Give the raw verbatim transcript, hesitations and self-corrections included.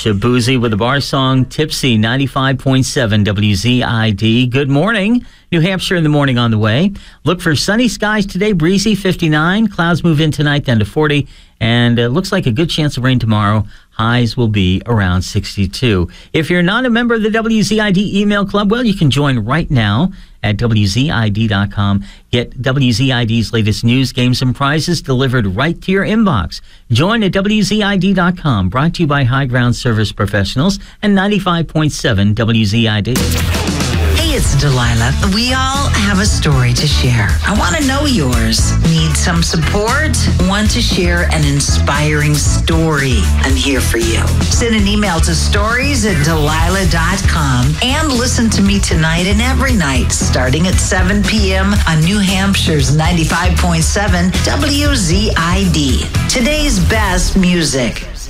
Shabuzi with the bar song Tipsy, ninety-five point seven W Z I D. Good morning. New Hampshire in the morning on the way. Look for sunny skies today, breezy, fifty-nine. Clouds move in tonight down to forty. And it looks like a good chance of rain tomorrow. Highs will be around sixty-two. If you're not a member of the W Z I D email club, well, you can join right now at W Z I D dot com. Get W Z I D's latest news, games, and prizes delivered right to your inbox. Join at W Z I D dot com. Brought to you by High Ground Service Professionals and ninety-five point seven W Z I D. Hey, it's Delilah. We all have a story to share. I want to know yours. Need some support? Want to share an inspiring story? I'm here for you. Send an email to stories at Delilah dot com and listen to me tonight and every night starting at seven p.m. on New Hampshire's ninety-five point seven W Z I D. Today's best music.